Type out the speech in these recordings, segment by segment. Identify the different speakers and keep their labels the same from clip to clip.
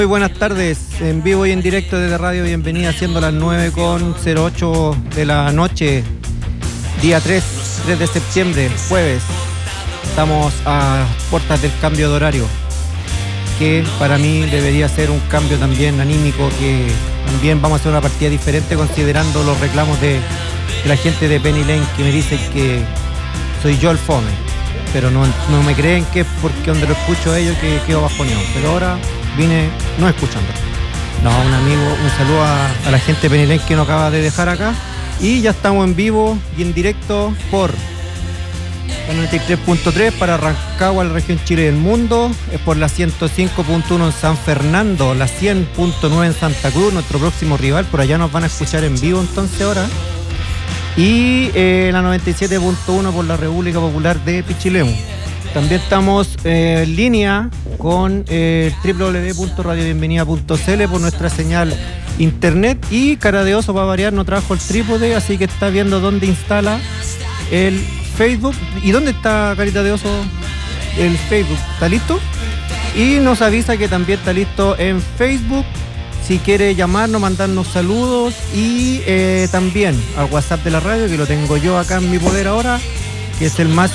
Speaker 1: Muy buenas tardes, en vivo y en directo desde Radio Bienvenida, siendo las 9:08 de la noche, día 3 de septiembre, jueves. Estamos a puertas del cambio de horario, que para mí debería ser un cambio también anímico, que también vamos a hacer una partida diferente considerando los reclamos de la gente de Penny Lane, que me dicen que soy yo el fome, pero no me creen que es porque donde lo escucho a ellos que quedo bajoneado, pero ahora vine no escuchando. No, un amigo, un saludo a la gente de Penny Lane que nos acaba de dejar acá, y ya estamos en vivo y en directo por la 93.3 para Rancagua, la región Chile y el mundo, es por la 105.1 en San Fernando, la 100.9 en Santa Cruz, nuestro próximo rival, por allá nos van a escuchar en vivo entonces ahora, y la 97.1 por la República Popular de Pichilemu. También estamos en línea con www.radiobienvenida.cl por nuestra señal internet, y Cara de Oso, para variar, no trajo el trípode, así que está viendo dónde instala el Facebook. ¿Y dónde está, Carita de Oso? El Facebook, ¿está listo? Y nos avisa que también está listo en Facebook. Si quiere llamarnos, mandarnos saludos, y también al WhatsApp de la radio, que lo tengo yo acá en mi poder ahora, que es el más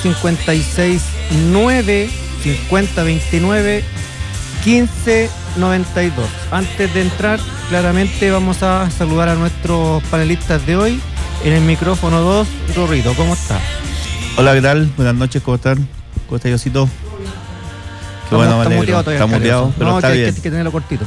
Speaker 1: 569 50 29 15 92. Antes de entrar, claramente vamos a saludar a nuestros panelistas de hoy. En el micrófono 2, Rorrito, ¿cómo está?
Speaker 2: Hola, ¿qué tal? Buenas noches, ¿cómo están? ¿Cómo está Diosito? Qué bueno, me alegro. Está muteado, pero
Speaker 1: no,
Speaker 2: está bien.
Speaker 1: Hay que tenerlo cortito.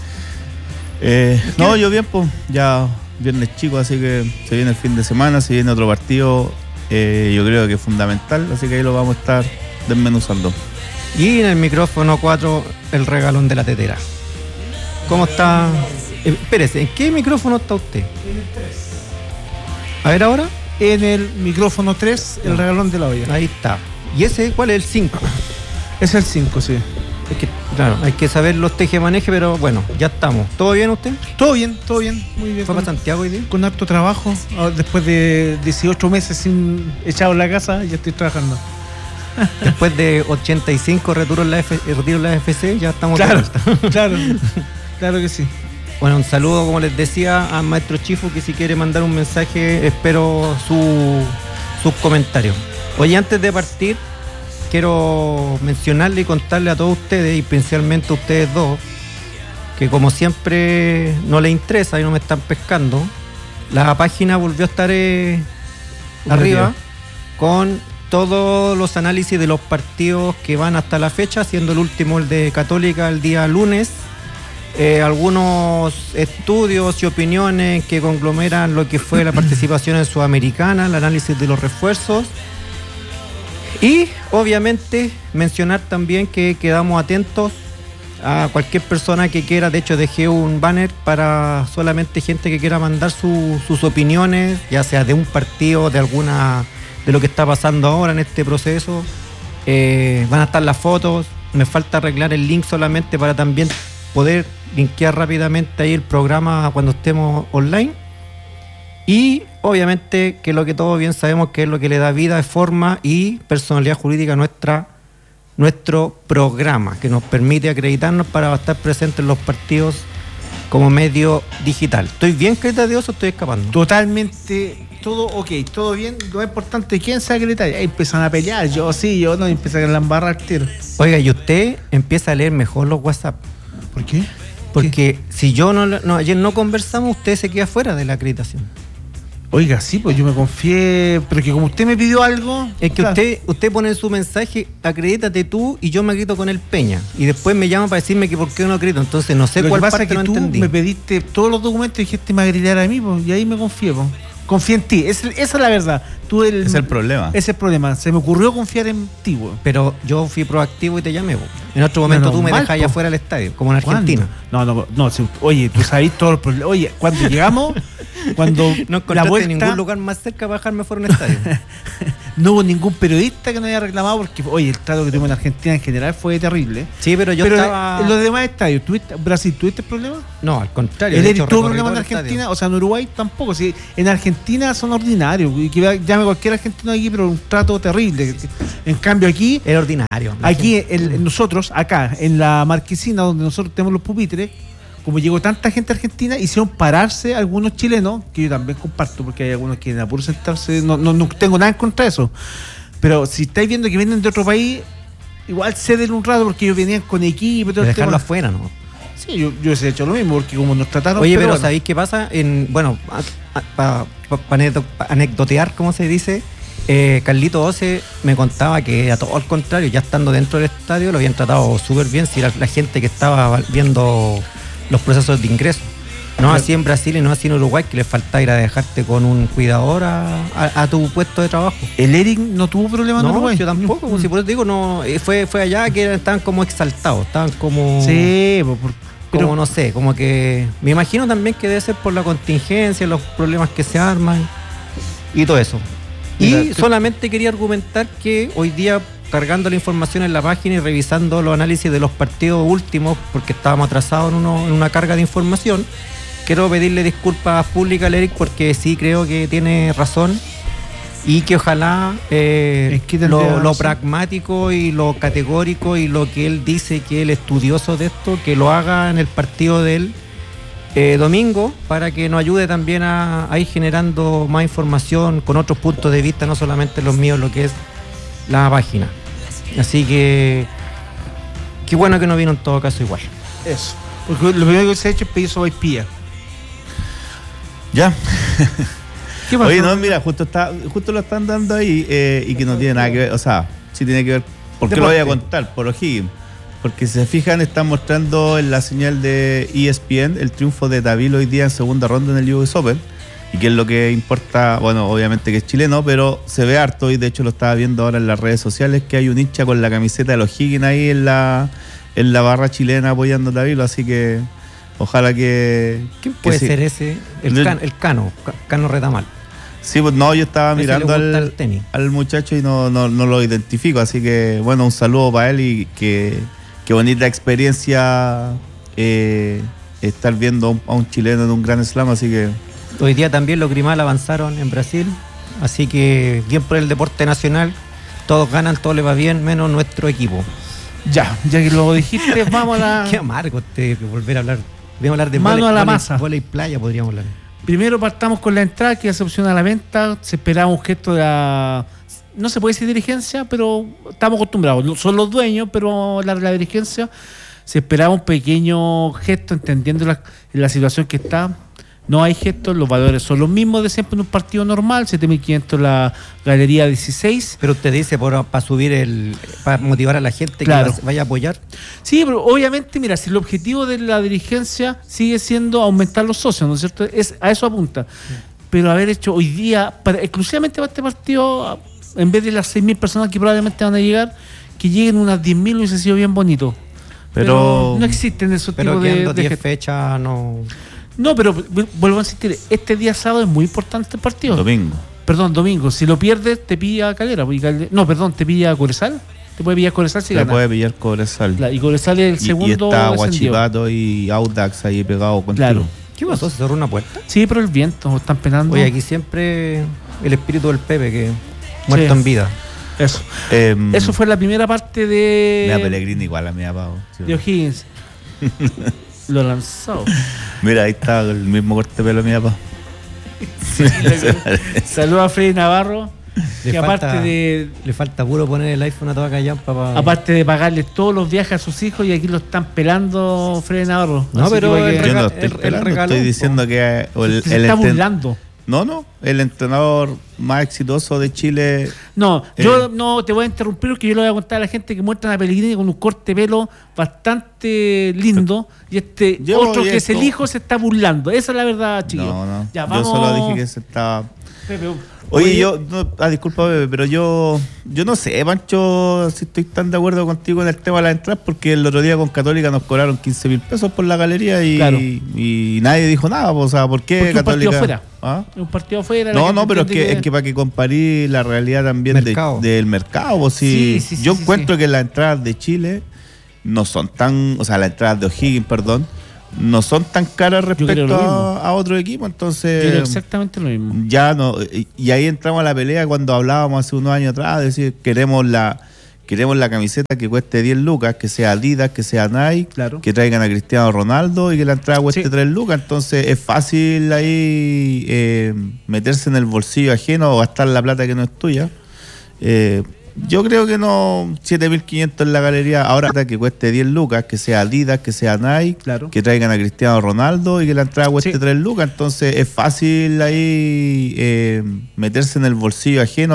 Speaker 2: No, yo bien, pues, ya viernes chico, así que se viene el fin de semana, se viene otro partido, yo creo que es fundamental, así que ahí lo vamos a estar desmenuzando.
Speaker 1: Y en el micrófono 4, el regalón de la tetera. ¿Cómo está? Espérese, ¿en qué micrófono está usted?
Speaker 3: En el 3.
Speaker 1: A ver ahora.
Speaker 3: En el micrófono 3, el regalón de la olla.
Speaker 1: Ahí está. ¿Y ese cuál es el 5?
Speaker 3: Es el 5, sí.
Speaker 1: Es que, claro, hay que saber los tejemanejes, pero bueno, ya estamos. ¿Todo bien usted?
Speaker 3: Todo bien, muy bien.
Speaker 1: ¿Fue para Santiago hoy día?
Speaker 3: Con harto trabajo. Después de 18 meses sin echado en la casa, ya estoy trabajando.
Speaker 1: Después de 85 retiros en la FC, ya estamos
Speaker 3: claro,
Speaker 1: de vuelta.
Speaker 3: Claro que sí.
Speaker 1: Bueno, un saludo, como les decía, a Maestro Chifu, que si quiere mandar un mensaje, espero sus comentarios. Oye, antes de partir, quiero mencionarle y contarle a todos ustedes, y principalmente a ustedes dos, que como siempre no les interesa y no me están pescando, la página volvió a estar arriba con todos los análisis de los partidos que van hasta la fecha, siendo el último el de Católica el día lunes. Algunos estudios y opiniones que conglomeran lo que fue la participación en Sudamericana, el análisis de los refuerzos, y obviamente mencionar también que quedamos atentos a cualquier persona que quiera. De hecho, dejé un banner para solamente gente que quiera mandar sus opiniones, ya sea de un partido, de lo que está pasando ahora en este proceso. Van a estar las fotos. Me falta arreglar el link solamente para también poder linkear rápidamente ahí el programa cuando estemos online. Y obviamente que lo que todos bien sabemos que es lo que le da vida, forma y personalidad jurídica a nuestro programa, que nos permite acreditarnos para estar presentes en los partidos como medio digital. ¿Estoy bien, Carita de Oso, o estoy escapando?
Speaker 3: Totalmente, todo ok, todo bien. Lo importante es quién se secretaria. Ahí empiezan a pelear, yo no, empiezan a embarrar el tiro.
Speaker 1: Oiga, y usted empieza a leer mejor los WhatsApp.
Speaker 3: ¿Por qué?
Speaker 1: Porque si yo ayer no conversamos, usted se queda fuera de la acreditación.
Speaker 3: Oiga, sí, pues yo me confié, pero que como usted me pidió algo...
Speaker 1: Es que claro, usted pone en su mensaje, acredítate tú, y yo me acredito con el Peña. Y después me llama para decirme que por qué no acredito. Entonces no sé cuál parte no entendí. Lo que pasa es que tú me pediste todos los documentos y dijiste me acreditara a mí, pues, y ahí me confié, pues. Confié en ti, esa es la verdad. Ese
Speaker 2: es el problema.
Speaker 3: Ese es el problema, se me ocurrió confiar en ti, pues.
Speaker 1: Pero yo fui proactivo y te llamé, pues. En otro momento tú me dejás allá afuera del estadio, como en Argentina.
Speaker 3: No, oye, tú sabés todos los problemas. Oye, cuando llegamos... Cuando
Speaker 1: no encontraste en ningún lugar más cerca para dejarme fuera de un estadio.
Speaker 3: no hubo ningún periodista que no haya reclamado, porque, oye, el trato que tuvimos en Argentina en general fue terrible.
Speaker 1: Sí, pero estaba...
Speaker 3: en los demás estadios, Brasil, ¿tuviste problemas?
Speaker 1: No, al contrario.
Speaker 3: ¿El
Speaker 1: de
Speaker 3: Eric
Speaker 1: hecho,
Speaker 3: tuvo
Speaker 1: recorrí
Speaker 3: problemas en
Speaker 1: todo el
Speaker 3: Argentina?
Speaker 1: estadio.
Speaker 3: O sea, en Uruguay tampoco. Sí, en Argentina son ordinarios. Y que llame cualquier argentino aquí, pero un trato terrible. En cambio, aquí,
Speaker 1: Era ordinario.
Speaker 3: aquí nosotros, acá, en la marquesina donde nosotros tenemos los pupitres, como llegó tanta gente argentina, hicieron pararse algunos chilenos, que yo también comparto, porque hay algunos que en apuro sentarse, no tengo nada en contra de eso. Pero si estáis viendo que vienen de otro país, igual ceden un rato porque ellos venían con equipo y todo el tema.
Speaker 1: Dejarlo afuera, ¿no?
Speaker 3: Sí, yo hubiese hecho lo mismo, porque como nos trataron...
Speaker 1: Oye, pero
Speaker 3: bueno.
Speaker 1: ¿sabéis qué pasa? Para anecdotear, ¿cómo se dice? Carlito Oce me contaba que a todo al contrario, ya estando dentro del estadio lo habían tratado súper bien, si la gente que estaba viendo los procesos de ingreso. No así en Brasil y no así en Uruguay, que les falta ir a dejarte con un cuidador a tu puesto de trabajo.
Speaker 3: El Eric no tuvo problema en Uruguay.
Speaker 1: Yo tampoco, como si por eso te digo, no, fue allá que estaban como exaltados, estaban como...
Speaker 3: Sí,
Speaker 1: como no sé, como que... Me imagino también que debe ser por la contingencia, los problemas que se arman y todo eso. Y solamente quería argumentar que hoy día, cargando la información en la página y revisando los análisis de los partidos últimos, porque estábamos atrasados en una carga de información, quiero pedirle disculpas públicas al Eric porque sí creo que tiene razón y que ojalá lo pragmático y lo categórico y lo que él dice que él es estudioso de esto, que lo haga en el partido del domingo, para que nos ayude también a ir generando más información con otros puntos de vista, no solamente los míos, lo que es la página. Así que qué bueno que no vino en todo caso igual.
Speaker 3: Eso. Porque lo primero que se ha hecho es pedir sopaipilla.
Speaker 2: Ya.
Speaker 3: ¿Qué pasó?
Speaker 2: Oye, no, mira, justo lo están dando ahí y que no tiene nada que ver, o sea, sí tiene que ver, ¿por qué lo voy a contar? Por O'Higgins. Porque si se fijan, están mostrando en la señal de ESPN el triunfo de David hoy día en segunda ronda en el US Open. Y que es lo que importa, bueno, obviamente que es chileno, pero se ve harto, y de hecho lo estaba viendo ahora en las redes sociales, que hay un hincha con la camiseta de los Higgins ahí en la barra chilena apoyando a David, así que ojalá que...
Speaker 1: ¿Quién puede ser ese? El Cano Retamal.
Speaker 2: Sí, pues no, yo estaba mirando
Speaker 1: tenis.
Speaker 2: al muchacho y no lo identifico, así que bueno, un saludo para él y qué bonita experiencia estar viendo a un chileno en un Grand Slam, así que...
Speaker 1: Hoy día también los Grimal avanzaron en Brasil, así que bien por el deporte nacional, todos ganan, todo le va bien, menos nuestro equipo.
Speaker 3: Ya que lo dijiste, vamos a la...
Speaker 1: Qué amargo volver a hablar. Debemos hablar de
Speaker 3: mano a la masa.
Speaker 1: Vóley playa podríamos hablar.
Speaker 3: Primero partamos con la entrada, que ya se opciona a la venta. Se esperaba un gesto de la... No se puede decir dirigencia, pero estamos acostumbrados. Son los dueños, pero la dirigencia se esperaba un pequeño gesto, entendiendo la situación que está. No hay gestos, los valores son los mismos de siempre en un partido normal, 7.500 la galería 16.
Speaker 1: Pero usted dice para subir para motivar a la gente,
Speaker 3: claro,
Speaker 1: que vaya a apoyar.
Speaker 3: Sí, pero obviamente, mira, si el objetivo de la dirigencia sigue siendo aumentar los socios, ¿no es cierto? A eso apunta. Pero haber hecho hoy día, exclusivamente para este partido, en vez de las 6.000 personas que probablemente van a llegar, que lleguen unas 10.000 hubiese sido bien bonito. Pero no existen esos tipos de
Speaker 1: 10 fechas, no...
Speaker 3: No, pero vuelvo a insistir, este día sábado es muy importante este partido. Domingo. Si lo pierdes, te pilla Calera. Te pilla Cobresal. Te puede pillar Cobresal si gana.
Speaker 2: Te puede pillar Cobresal.
Speaker 3: Y Cobresal es el segundo.
Speaker 2: Y está Huachipato y Audax ahí pegado contigo.
Speaker 3: Claro.
Speaker 1: ¿Qué pasó? ¿Se cerró una puerta?
Speaker 3: Sí, pero el viento, están penando.
Speaker 1: Oye, aquí siempre el espíritu del Pepe, que muerto en vida.
Speaker 3: Eso. Eso fue la primera parte de...
Speaker 2: Mira, Pellegrini igual a mi papá.
Speaker 3: De O'Higgins. Lo lanzó.
Speaker 2: Mira, ahí está el mismo corte de pelo de mi papá.
Speaker 3: Saludos a Freddy Navarro.
Speaker 1: Le falta puro poner el iPhone a toda callampa.
Speaker 3: Aparte de pagarle todos los viajes a sus hijos, y aquí lo están pelando Freddy Navarro.
Speaker 1: No, pero
Speaker 2: yo no estoy pelando, estoy diciendo que
Speaker 3: se está burlando.
Speaker 2: No, el entrenador más exitoso de Chile.
Speaker 3: No, yo no te voy a interrumpir, porque yo le voy a contar a la gente que muestran a Pellegrini con un corte de pelo bastante lindo, y otro que es el hijo se está burlando. Esa es la verdad, chiquillos.
Speaker 2: No.
Speaker 3: Ya, vamos.
Speaker 2: Yo solo dije que se estaba...
Speaker 3: Pepe,
Speaker 2: Oye, disculpa, Bebe, pero yo no sé, Pancho, si estoy tan de acuerdo contigo en el tema de las entradas, porque el otro día con Católica nos cobraron 15.000 pesos por la galería
Speaker 3: Claro.
Speaker 2: y nadie dijo nada, o sea, ¿por qué
Speaker 3: porque
Speaker 2: Católica?
Speaker 3: un partido fuera.
Speaker 2: ¿Ah?
Speaker 3: Un partido fuera.
Speaker 2: No, pero es que para que comparís la realidad también
Speaker 1: Mercado.
Speaker 2: del mercado, pues,
Speaker 3: Sí,
Speaker 2: yo
Speaker 3: sí,
Speaker 2: encuentro que las entradas de Chile no son tan, o sea, las entradas de O'Higgins, perdón, no son tan caras
Speaker 3: creo
Speaker 2: respecto
Speaker 3: lo mismo.
Speaker 2: a otro equipo, entonces
Speaker 3: Yo creo exactamente lo mismo.
Speaker 2: ya no, y ahí entramos a la pelea cuando hablábamos hace unos años atrás, decir, queremos la camiseta que cueste 10 lucas, que sea Adidas, que sea Nike,
Speaker 3: Claro.
Speaker 2: que traigan a Cristiano Ronaldo y que la entrada cueste
Speaker 3: Sí.
Speaker 2: 3 lucas, entonces es fácil ahí meterse en el bolsillo ajeno o gastar la plata que no es tuya. Yo creo que no, 7.500 en la galería, ahora que cueste 10 lucas, que sea Adidas, que sea Nike,
Speaker 3: Claro.
Speaker 2: que traigan a Cristiano Ronaldo y que la entrada cueste
Speaker 3: Sí.
Speaker 2: 3 lucas, entonces es fácil ahí meterse en el bolsillo ajeno